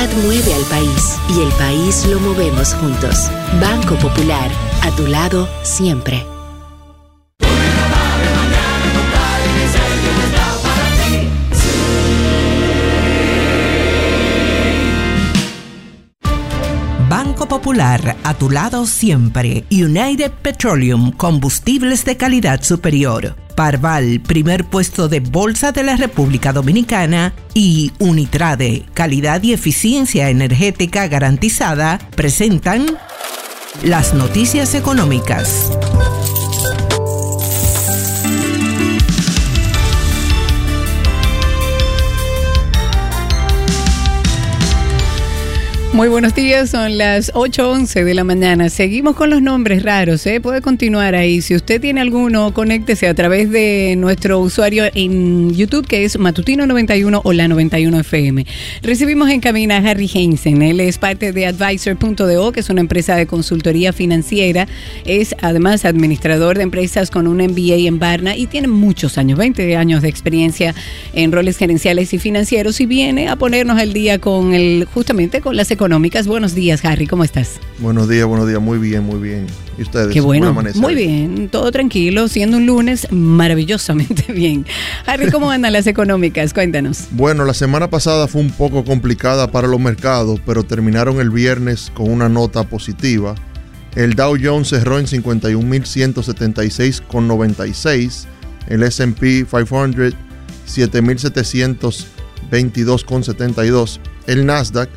mueve al país y el país lo movemos juntos. Banco Popular, a tu lado siempre. Banco Popular, a tu lado siempre. United Petroleum, combustibles de calidad superior. Parval, primer puesto de bolsa de la República Dominicana. Y Unitrade, calidad y eficiencia energética garantizada, presentan las noticias económicas. Muy buenos días, son las 8:11 de la mañana. Seguimos con los nombres raros, puede continuar ahí. Si usted tiene alguno, conéctese a través de nuestro usuario en YouTube, que es Matutino 91 o la 91 FM. Recibimos en cabina a Harry Heinzen. Él es parte de Advisor.do, que es una empresa de consultoría financiera. Es además administrador de empresas con un MBA en Barna y tiene muchos años, 20 años de experiencia en roles gerenciales y financieros, y viene a ponernos al día con justamente con las económicas. Buenos días, Harry, ¿cómo estás? Buenos días, muy bien. ¿Y ustedes? Qué bueno, muy bien, todo tranquilo, siendo un lunes maravillosamente bien. Harry, ¿cómo andan las económicas? Cuéntanos. Bueno, la semana pasada fue un poco complicada para los mercados, pero terminaron el viernes con una nota positiva. El Dow Jones cerró en 51.176,96, el S&P 500 7.722,72, el Nasdaq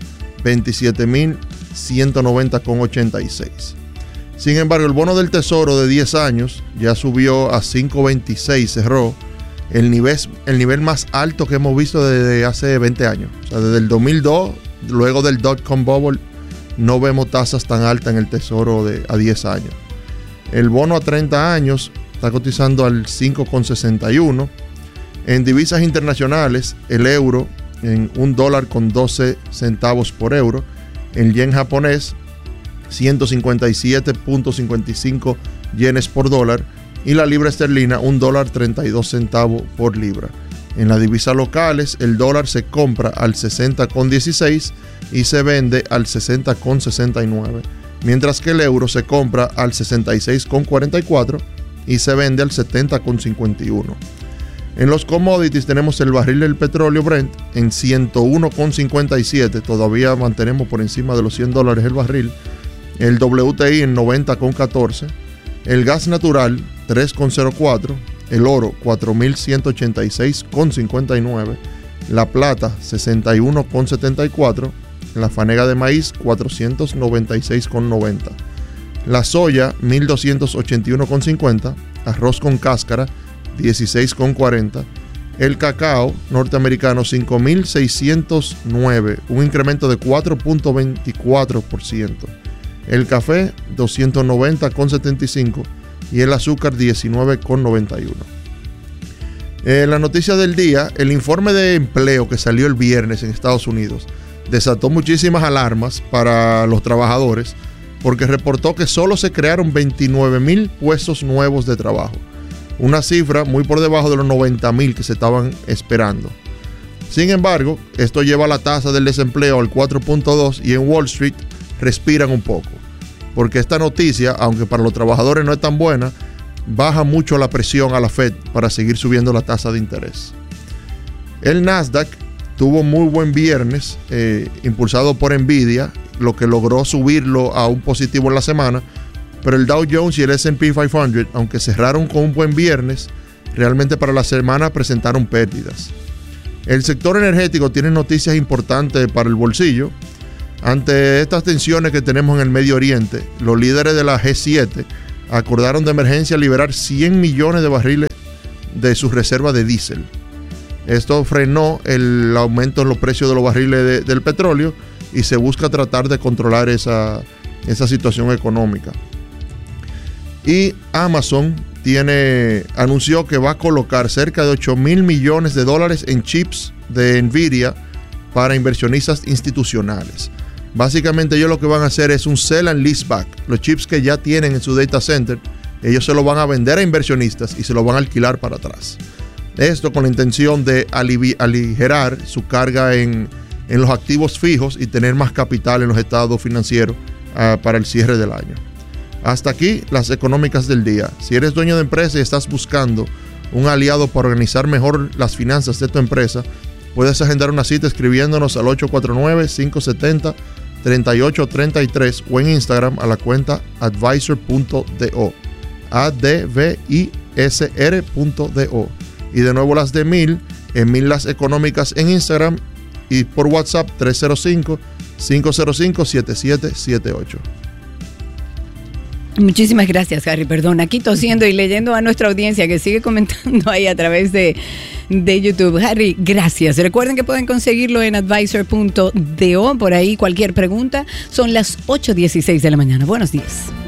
27.190,86. Sin embargo, el bono del Tesoro de 10 años ya subió a 5.26, cerró el nivel más alto que hemos visto desde hace 20 años. O sea, desde el 2002, luego del dot-com bubble, no vemos tasas tan altas en el Tesoro a 10 años. El bono a 30 años está cotizando al 5,61. En divisas internacionales, el euro en $1.12 por euro, el yen japonés 157.55 yenes por dólar y la libra esterlina $1.32 por libra. En las divisas locales, el dólar se compra al 60,16 y se vende al 60,69, mientras que el euro se compra al 66,44 y se vende al 70,51. En los commodities tenemos el barril del petróleo Brent en 101,57, todavía mantenemos por encima de los $100 el barril. El WTI en 90,14, el gas natural 3,04, el oro 4.186,59, la plata 61,74, la fanega de maíz 496,90, la soya 1.281,50, arroz con cáscara 16,40, el cacao norteamericano 5.609, un incremento de 4.24%, el café 290,75 y el azúcar 19,91. La noticia del día, el informe de empleo que salió el viernes en Estados Unidos desató muchísimas alarmas para los trabajadores porque reportó que solo se crearon 29,000 puestos nuevos de trabajo, una cifra muy por debajo de los 90,000 que se estaban esperando. Sin embargo, esto lleva la tasa del desempleo al 4.2 y en Wall Street respiran un poco, porque esta noticia, aunque para los trabajadores no es tan buena, baja mucho la presión a la Fed para seguir subiendo la tasa de interés. El Nasdaq tuvo muy buen viernes, impulsado por Nvidia, lo que logró subirlo a un positivo en la semana. Pero el Dow Jones y el S&P 500, aunque cerraron con un buen viernes, realmente para la semana presentaron pérdidas. El sector energético tiene noticias importantes para el bolsillo. Ante estas tensiones que tenemos en el Medio Oriente, los líderes de la G7 acordaron de emergencia liberar 100 millones de barriles de sus reservas de diésel. Esto frenó el aumento en los precios de los barriles del petróleo y se busca tratar de controlar esa situación económica. Y Amazon anunció que va a colocar cerca de $8,000 millones en chips de Nvidia para inversionistas institucionales. Básicamente ellos lo que van a hacer es un sell and lease back. Los chips que ya tienen en su data center, ellos se los van a vender a inversionistas y se los van a alquilar para atrás. Esto con la intención de aligerar su carga en en los activos fijos y tener más capital en los estados financieros para el cierre del año. Hasta aquí las económicas del día. Si eres dueño de empresa y estás buscando un aliado para organizar mejor las finanzas de tu empresa, puedes agendar una cita escribiéndonos al 849-570-3833 o en Instagram a la cuenta advisor.do, advisr.do. Y de nuevo las de Mil, en Mil las económicas en Instagram y por WhatsApp 305-505-7778. Muchísimas gracias, Harry. Perdón, aquí tosiendo y leyendo a nuestra audiencia que sigue comentando ahí a través de YouTube. Harry, gracias. Recuerden que pueden conseguirlo en advisor.do. Por ahí cualquier pregunta. Son las 8:16 de la mañana. Buenos días.